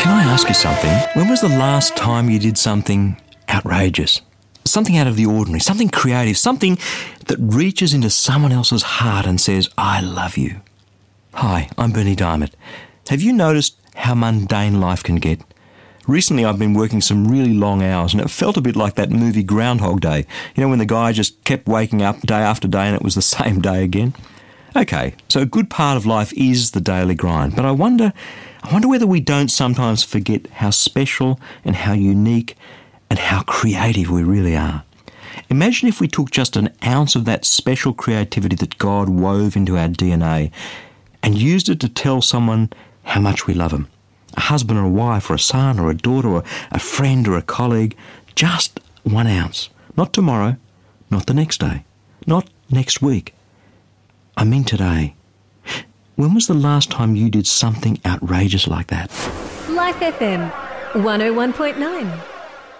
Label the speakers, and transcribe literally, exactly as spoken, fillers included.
Speaker 1: Can I ask you something? When was the last time you did something outrageous? Something out of the ordinary, something creative, something that reaches into someone else's heart and says, I love you. Hi, I'm Bernie Diamond. Have you noticed how mundane life can get? Recently I've been working some really long hours and it felt a bit like that movie Groundhog Day. You know, when the guy just kept waking up day after day and it was the same day again? Okay, so a good part of life is the daily grind, but I wonder, I wonder whether we don't sometimes forget how special and how unique and how creative we really are. Imagine if we took just an ounce of that special creativity that God wove into our D N A and used it to tell someone how much we love them. A husband or a wife or a son or a daughter or a friend or a colleague. Just one ounce. Not tomorrow, not the next day, not next week. I mean today. When was the last time you did something outrageous like that?
Speaker 2: Life F M, one oh one point nine.